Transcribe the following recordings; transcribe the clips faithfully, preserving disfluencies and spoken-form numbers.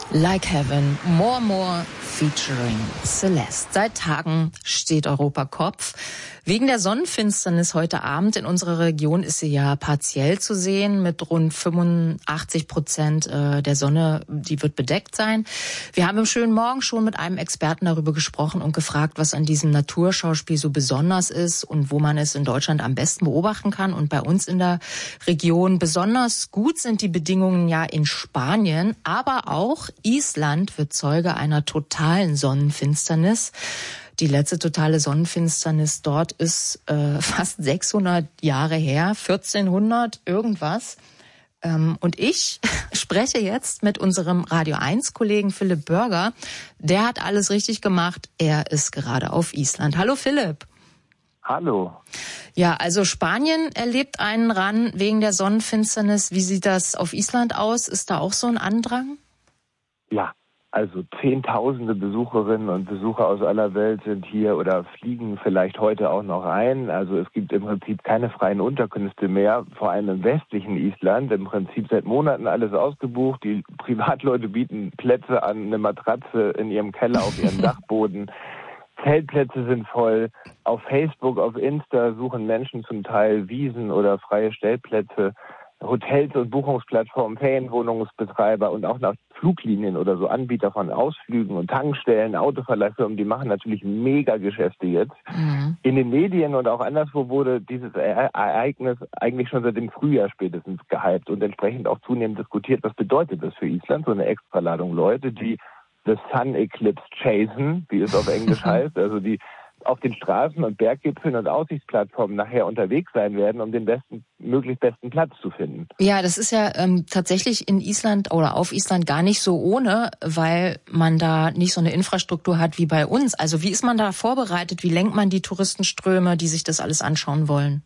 Like Heaven, More More featuring Celeste. Seit Tagen steht Europa Kopf. Wegen der Sonnenfinsternis heute Abend in unserer Region ist sie ja partiell zu sehen mit rund fünfundachtzig Prozent der Sonne, die wird bedeckt sein. Wir haben im schönen Morgen schon mit einem Experten darüber gesprochen und gefragt, was an diesem Naturschauspiel so besonders ist und wo man es in Deutschland am besten beobachten kann. Und bei uns in der Region besonders gut sind die Bedingungen ja in Spanien, aber auch Island wird Zeuge einer totalen Sonnenfinsternis. Die letzte totale Sonnenfinsternis dort ist äh, fast sechshundert Jahre her, vierzehnhundert irgendwas. Ähm, und ich spreche jetzt mit unserem Radio eins Kollegen Philipp Börger. Der hat alles richtig gemacht. Er ist gerade auf Island. Hallo Philipp. Hallo. Ja, also Spanien erlebt einen Ran wegen der Sonnenfinsternis. Wie sieht das auf Island aus? Ist da auch so ein Andrang? Ja. Also Zehntausende Besucherinnen und Besucher aus aller Welt sind hier oder fliegen vielleicht heute auch noch ein. Also es gibt im Prinzip keine freien Unterkünfte mehr, vor allem im westlichen Island. Im Prinzip seit Monaten alles ausgebucht. Die Privatleute bieten Plätze an, eine Matratze in ihrem Keller auf ihrem Dachboden. Zeltplätze sind voll. Auf Facebook, auf Insta suchen Menschen zum Teil Wiesen oder freie Stellplätze. Hotels und Buchungsplattformen, Ferienwohnungsbetreiber und auch nach Fluglinien oder so Anbieter von Ausflügen und Tankstellen, Autoverleihfirmen, die machen natürlich Mega-Geschäfte jetzt. Mhm. In den Medien und auch anderswo wurde dieses Ereignis eigentlich schon seit dem Frühjahr spätestens gehypt und entsprechend auch zunehmend diskutiert, was bedeutet das für Island, so eine Extraladung Leute, die the Sun Eclipse chasen, wie es auf Englisch heißt, also die auf den Straßen und Berggipfeln und Aussichtsplattformen nachher unterwegs sein werden, um den besten, möglichst besten Platz zu finden. Ja, das ist ja ähm, tatsächlich in Island oder auf Island gar nicht so ohne, weil man da nicht so eine Infrastruktur hat wie bei uns. Also wie ist man da vorbereitet? Wie lenkt man die Touristenströme, die sich das alles anschauen wollen?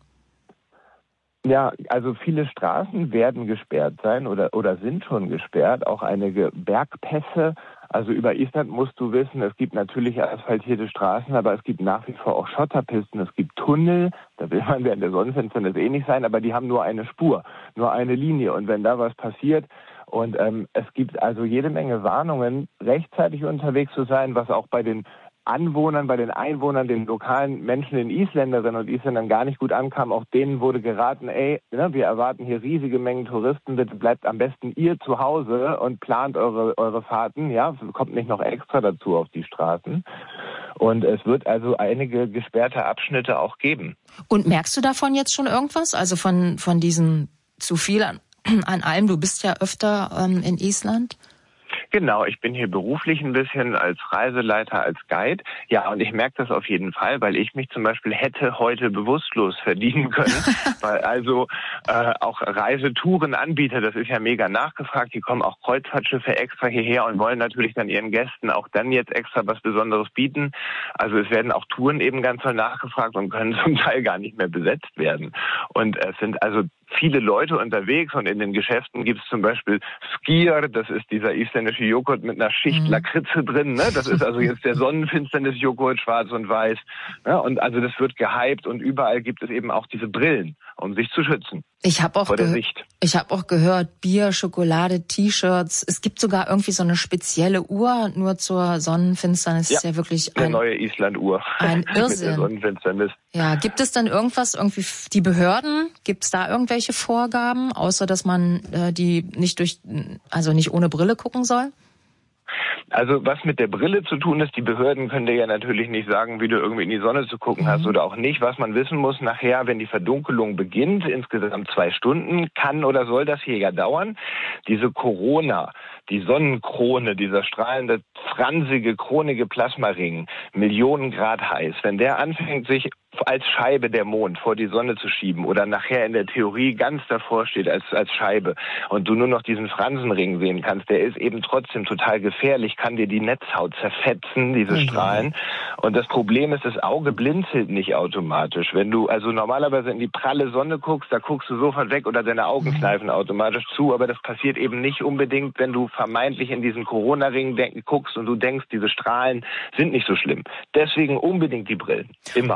Ja, also viele Straßen werden gesperrt sein oder, oder sind schon gesperrt, auch einige Bergpässe. Also über Island musst du wissen, es gibt natürlich asphaltierte Straßen, aber es gibt nach wie vor auch Schotterpisten, es gibt Tunnel, da will man während der Sonnenfinsternis eh nicht sein, aber die haben nur eine Spur, nur eine Linie. Und wenn da was passiert und ähm, es gibt also jede Menge Warnungen, rechtzeitig unterwegs zu sein, was auch bei den Anwohnern, bei den Einwohnern, den lokalen Menschen, den Isländerinnen und Isländern gar nicht gut ankam. Auch denen wurde geraten, ey, ne, wir erwarten hier riesige Mengen Touristen, bitte bleibt am besten ihr zu Hause und plant eure eure Fahrten, ja, kommt nicht noch extra dazu auf die Straßen. Und es wird also einige gesperrte Abschnitte auch geben. Und merkst du davon jetzt schon irgendwas? Also von von diesem zu viel an, an allem? Du bist ja öfter ähm, in Island. Genau, ich bin hier beruflich ein bisschen als Reiseleiter, als Guide. Ja, und ich merke das auf jeden Fall, weil ich mich zum Beispiel hätte heute bewusstlos verdienen können. Weil also äh, auch Reisetourenanbieter, das ist ja mega nachgefragt, die kommen auch Kreuzfahrtschiffe extra hierher und wollen natürlich dann ihren Gästen auch dann jetzt extra was Besonderes bieten. Also es werden auch Touren eben ganz toll nachgefragt und können zum Teil gar nicht mehr besetzt werden. Und es sind also viele Leute unterwegs und in den Geschäften gibt es zum Beispiel Skier, das ist dieser isländische Joghurt mit einer Schicht Lakritze drin, ne? Das ist also jetzt der Sonnenfinsternis-Joghurt, schwarz und weiß. Ne? Und also das wird gehypt und überall gibt es eben auch diese Brillen, um sich zu schützen. Ich habe auch, ge- ich hab auch gehört, Bier, Schokolade, T-Shirts. Es gibt sogar irgendwie so eine spezielle Uhr nur zur Sonnenfinsternis. Das ja, ist ja wirklich eine ein, neue Island-Uhr. Ein Irrsinn. Mit der Sonnenfinsternis. Ja, gibt es dann irgendwas, irgendwie die Behörden, gibt es da irgendwelche Vorgaben, außer dass man äh, die nicht durch, also nicht ohne Brille gucken soll? Also was mit der Brille zu tun ist, die Behörden können dir ja natürlich nicht sagen, wie du irgendwie in die Sonne zu gucken hast oder auch nicht. Was man wissen muss nachher, wenn die Verdunkelung beginnt, insgesamt zwei Stunden, kann oder soll das hier ja dauern. Diese Corona, die Sonnenkrone, dieser strahlende, fransige, kronige Plasmaring, Millionen Grad heiß, wenn der anfängt, sich als Scheibe der Mond vor die Sonne zu schieben oder nachher in der Theorie ganz davor steht als als Scheibe und du nur noch diesen Fransenring sehen kannst, der ist eben trotzdem total gefährlich, kann dir die Netzhaut zerfetzen, diese mhm. Strahlen. Und das Problem ist, das Auge blinzelt nicht automatisch. Wenn du also normalerweise in die pralle Sonne guckst, da guckst du sofort weg oder deine Augen mhm. kneifen automatisch zu, aber das passiert eben nicht unbedingt, wenn du vermeintlich in diesen Corona-Ring guckst und du denkst, diese Strahlen sind nicht so schlimm. Deswegen unbedingt die Brillen. Immer. Bei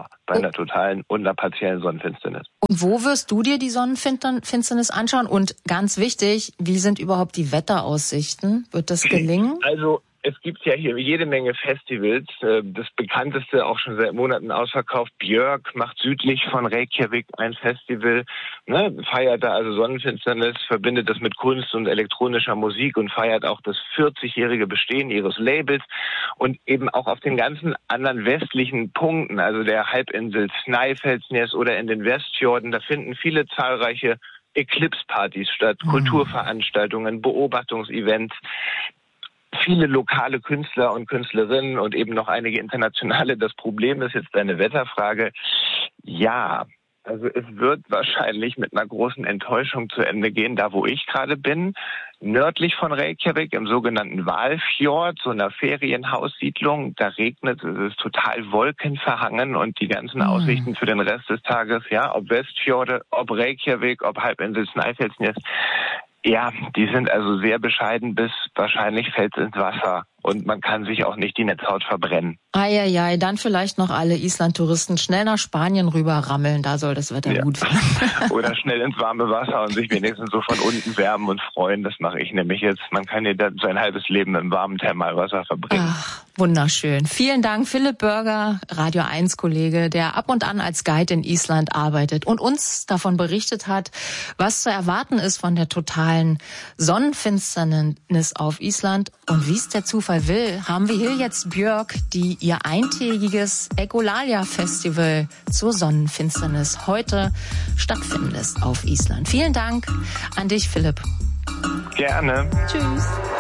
einer totalen und einer partiellen Sonnenfinsternis. Und wo wirst du dir die Sonnenfinsternis anschauen? Und ganz wichtig, wie sind überhaupt die Wetteraussichten? Wird das gelingen? Also es gibt ja hier jede Menge Festivals. Das bekannteste, auch schon seit Monaten ausverkauft, Björk macht südlich von Reykjavik ein Festival, ne, feiert da also Sonnenfinsternis, verbindet das mit Kunst und elektronischer Musik und feiert auch das vierzigjährige Bestehen ihres Labels. Und eben auch auf den ganzen anderen westlichen Punkten, also der Halbinsel Snæfellsnes oder in den Westfjorden, da finden viele zahlreiche Eclipse-Partys statt, mhm. Kulturveranstaltungen, Beobachtungsevents. Viele lokale Künstler und Künstlerinnen und eben noch einige internationale. Das Problem ist jetzt deine Wetterfrage. Ja, also es wird wahrscheinlich mit einer großen Enttäuschung zu Ende gehen, da wo ich gerade bin. Nördlich von Reykjavik, im sogenannten Hvalfjord, so einer Ferienhaussiedlung, da regnet es, es ist total wolkenverhangen und die ganzen mhm. Aussichten für den Rest des Tages, ja, ob Westfjorde, ob Reykjavik, ob Halbinsel Snæfellsnes, ja, die sind also sehr bescheiden bis wahrscheinlich fällt es ins Wasser und man kann sich auch nicht die Netzhaut verbrennen. Eieiei, dann vielleicht noch alle Island-Touristen schnell nach Spanien rüber rammeln, da soll das Wetter ja. gut werden. Oder schnell ins warme Wasser und sich wenigstens so von unten wärmen und freuen, das mache ich nämlich jetzt. Man kann ja sein halbes Leben im warmen Thermalwasser verbringen. Ach, wunderschön. Vielen Dank, Philipp Börger, Radio eins Kollege, der ab und an als Guide in Island arbeitet und uns davon berichtet hat, was zu erwarten ist von der totalen Sonnenfinsternis auf Island. Und wie es der Zufall will, haben wir hier jetzt Björk, die ihr eintägiges Ekolalia-Festival zur Sonnenfinsternis heute stattfinden lässt auf Island. Vielen Dank an dich, Philipp. Gerne. Tschüss.